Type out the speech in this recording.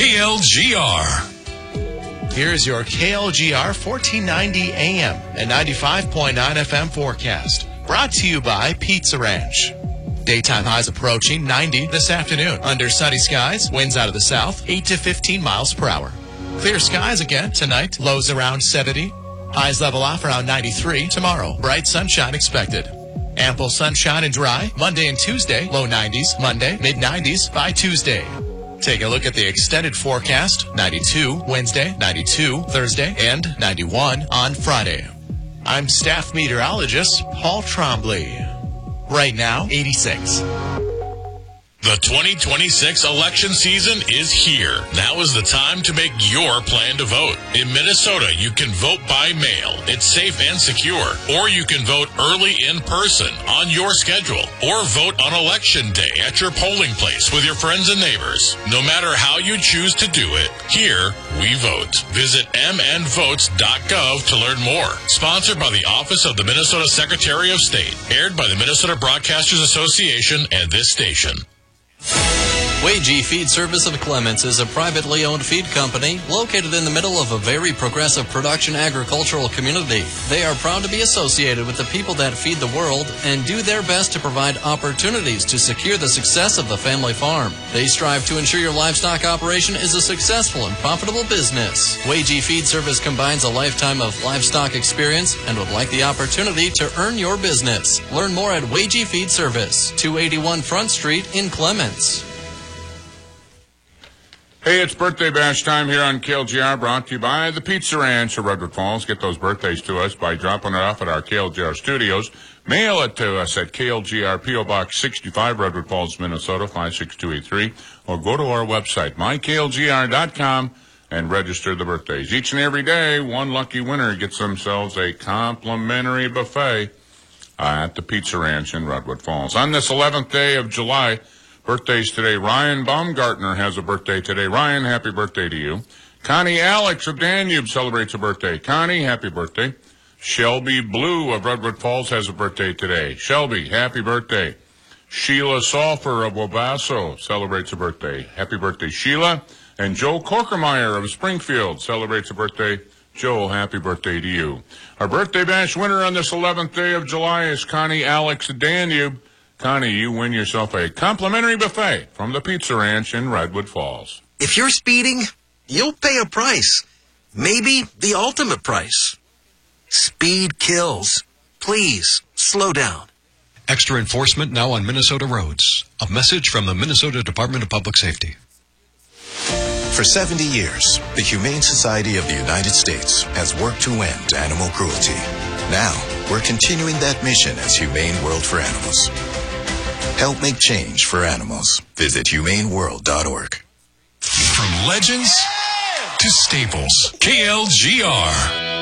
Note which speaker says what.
Speaker 1: KLGR.
Speaker 2: Here's your KLGR 1490 AM and 95.9 FM forecast. Brought to you by Pizza Ranch. Daytime highs approaching 90 this afternoon. Under sunny skies, winds out of the south, 8 to 15 miles per hour. Clear skies again tonight, lows around 70. Highs level off around 93 tomorrow. Bright sunshine expected. Ample sunshine and dry Monday and Tuesday, low 90s. Monday, mid-90s by Tuesday. Take a look at the extended forecast. 92 Wednesday, 92 Thursday, and 91 on Friday. I'm staff meteorologist Paul Trombley. Right now, 86.
Speaker 1: The 2026 election season is here. Now is the time to make your plan to vote. In Minnesota, you can vote by mail. It's safe and secure. Or you can vote early in person on your schedule. Or vote on Election Day at your polling place with your friends and neighbors. No matter how you choose to do it, here we vote. Visit mnvotes.gov to learn more. Sponsored by the Office of the Minnesota Secretary of State. Aired by the Minnesota Broadcasters Association and this station.
Speaker 3: Wagee Feed Service of Clements is a privately owned feed company located in the middle of a very progressive production agricultural community. They are proud to be associated with the people that feed the world and do their best to provide opportunities to secure the success of the family farm. They strive to ensure your livestock operation is a successful and profitable business. Wagee Feed Service combines a lifetime of livestock experience and would like the opportunity to earn your business. Learn more at Wagee Feed Service, 281 Front Street in Clements.
Speaker 4: Hey, it's birthday bash time here on KLGR, brought to you by the Pizza Ranch of Redwood Falls. Get those birthdays to us by dropping it off at our KLGR studios. Mail it to us at KLGR P.O. Box 65, Redwood Falls, Minnesota, 56283. Or go to our website, myklgr.com, and register the birthdays. Each and every day, one lucky winner gets themselves a complimentary buffet at the Pizza Ranch in Redwood Falls. On this 11th day of July, birthdays today. Ryan Baumgartner has a birthday today. Ryan, happy birthday to you. Connie Alex of Danube celebrates a birthday. Connie, happy birthday. Shelby Blue of Redwood Falls has a birthday today. Shelby, happy birthday. Sheila Salfer of Wabasso celebrates a birthday. Happy birthday, Sheila. And Joe Korkemeyer of Springfield celebrates a birthday. Joe, happy birthday to you. Our birthday bash winner on this 11th day of July is Connie Alex of Danube. Connie, you win yourself a complimentary buffet from the Pizza Ranch in Redwood Falls.
Speaker 5: If you're speeding, you'll pay a price. Maybe the ultimate price. Speed kills. Please, slow down.
Speaker 6: Extra enforcement now on Minnesota roads. A message from the Minnesota Department of Public Safety.
Speaker 7: For 70 years, the Humane Society of the United States has worked to end animal cruelty. Now, we're continuing that mission as Humane World for Animals. Help make change for animals. Visit humaneworld.org.
Speaker 1: From legends to staples, KLGR.